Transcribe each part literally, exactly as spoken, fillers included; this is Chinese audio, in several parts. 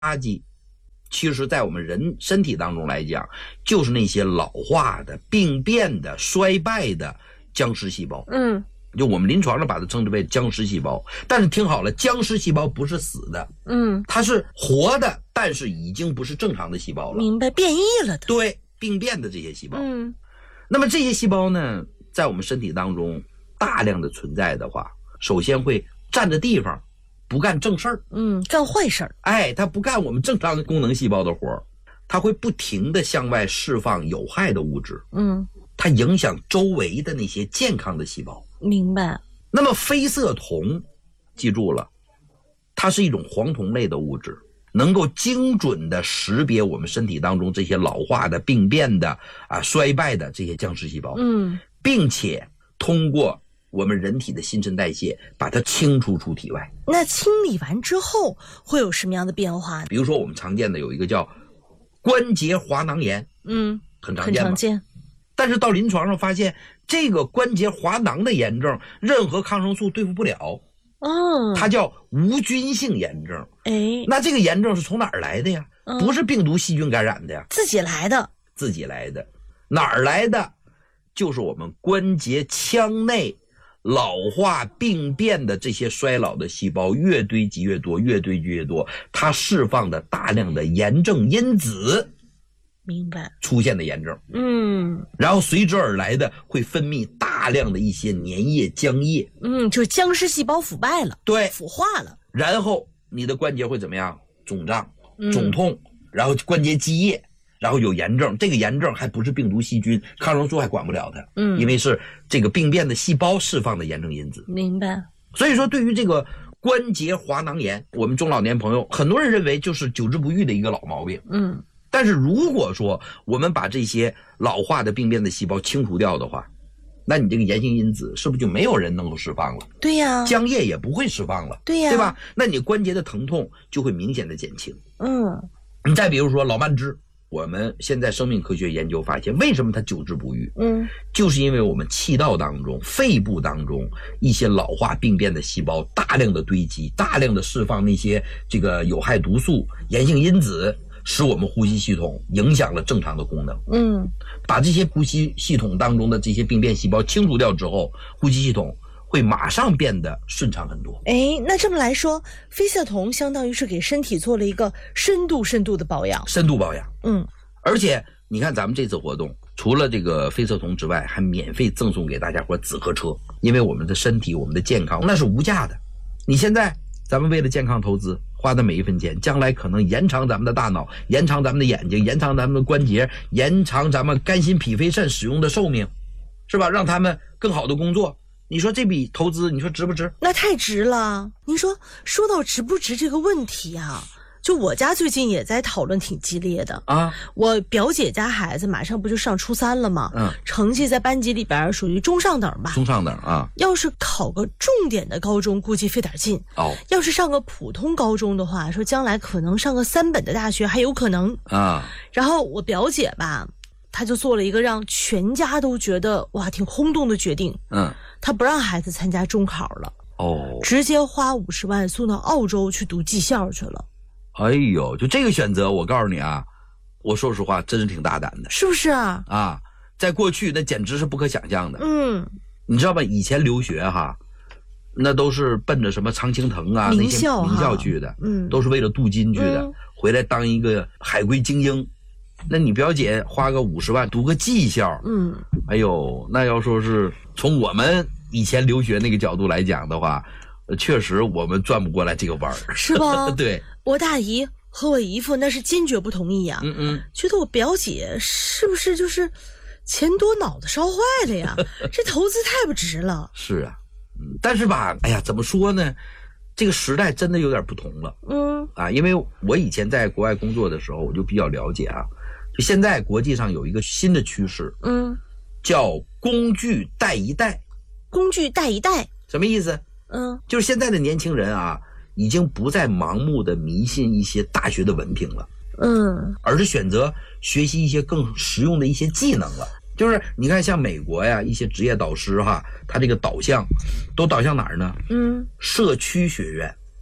圾，其实在我们人身体当中来讲，就是那些老化的、病变的、衰败的僵尸细胞。 嗯， 就我们临床上把它称之为僵尸细胞。但是听好了，僵尸细胞不是死的， 嗯， 它是活的，但是已经不是正常的细胞了。 明白，变异了的。 对，病变的这些细胞。 嗯， 那么这些细胞呢，在我们身体当中大量的存在的话，首先会占着地方，不干正事儿。 嗯，干坏事儿。 哎，它不干我们正常功能细胞的活儿，它会不停的向外释放有害的物质。 嗯， 它影响周围的那些健康的细胞。 明白。 那么非色酮，记住了，它是一种黄酮类的物质，能够精准的识别我们身体当中这些老化的、病变的、啊衰败的这些僵尸细胞。 嗯， 并且通过我们人体的新陈代谢把它清除出体外。 那清理完之后会有什么样的变化？ 比如说我们常见的有一个叫关节滑囊炎。 嗯， 很常见吧， 很常见。 但是到临床上发现，这个关节滑囊的炎症任何抗生素对付不了。 哦， 它叫无菌性炎症。 哎， 那这个炎症是从哪儿来的呀？ 嗯， 不是病毒细菌感染的呀， 自己来的。 自己来的。哪儿来的？就是我们关节腔内老化病变的这些衰老的细胞越堆积越多，越堆积越多，它释放的大量的炎症因子， 明白， 出现的炎症。 嗯， 然后随之而来的会分泌大量的一些粘液浆液。 嗯，就是僵尸细胞腐败了， 对， 腐化了。 然后你的关节会怎么样？肿胀、 嗯、 肿痛，然后关节积液，然后有炎症。这个炎症还不是病毒细菌，抗生素还管不了它。 嗯， 因为是这个病变的细胞释放的炎症因子。 明白。 所以说对于这个关节滑囊炎，我们中老年朋友很多人认为就是久治不愈的一个老毛病。 嗯， 但是如果说我们把这些老化的病变的细胞清除掉的话，那你这个炎性因子是不是就没有人能够释放了？ 对呀， 浆液也不会释放了。 对呀， 对吧？那你关节的疼痛就会明显的减轻。 嗯， 你再比如说老慢支，我们现在生命科学研究发现，为什么它久治不愈？ 嗯， 就是因为我们气道当中、肺部当中一些老化病变的细胞大量的堆积，大量的释放那些这个有害毒素、炎性因子，使我们呼吸系统影响了正常的功能。 嗯， 把这些呼吸系统当中的这些病变细胞清除掉之后，呼吸系统会马上变得顺畅很多。 哎，那这么来说，非色酮相当于是给身体做了一个深度深度的保养。 深度保养。 嗯， 而且你看咱们这次活动，除了这个非色酮之外，还免费赠送给大家伙紫河车。因为我们的身体、我们的健康那是无价的。你现在咱们为了健康投资花的每一分钱，将来可能延长咱们的大脑，延长咱们的眼睛，延长咱们的关节，延长咱们肝心脾肺肾使用的寿命，是吧？让他们更好的工作。你说这笔投资，你说值不值？ 那太值了。您说说到值不值这个问题啊，就我家最近也在讨论挺激烈的啊。 我表姐家孩子马上不就上初三了吗？ 嗯， 成绩在班级里边属于中上等吧。 中上等啊。 要是考个重点的高中，估计费点劲。 哦。 要是上个普通高中的话，说将来可能上个三本的大学还有可能啊。 然后我表姐吧，她就做了一个让全家都觉得哇挺轰动的决定。 嗯。 她不让孩子参加中考了。 哦。 直接花五十万送到澳洲去读技校去了。 哎呦，就这个选择，我告诉你啊，我说实话，真是挺大胆的， 是不是啊？ 啊，在过去那简直是不可想象的。 嗯， 你知道吧？以前留学哈，那都是奔着什么常青藤啊名校那些名校去的， 嗯， 都是为了镀金去的， 嗯， 回来当一个海归精英。那你表姐花个五十万读个技校， 嗯， 哎呦，那要说是从我们以前留学那个角度来讲的话，确实我们转不过来这个弯儿， 是吧？ 对， 我大姨和我姨夫那是坚决不同意呀、啊， 嗯嗯， 觉得我表姐是不是就是钱多脑子烧坏了呀？这投资太不值了。 是啊，嗯，但是吧，哎呀，怎么说呢？这个时代真的有点不同了， 嗯啊，因为我以前在国外工作的时候，我就比较了解啊。就现在国际上有一个新的趋势， 嗯， 叫工具带一代。 工具带一代什么意思？ 嗯， 就是现在的年轻人啊，已经不再盲目的迷信一些大学的文凭了， 嗯， 而是选择学习一些更实用的一些技能了。就是你看，像美国呀，一些职业导师哈，他这个导向都导向哪儿呢？ 嗯， 社区学院。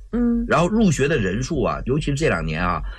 嗯， 然后入学的人数啊，尤其是这两年啊，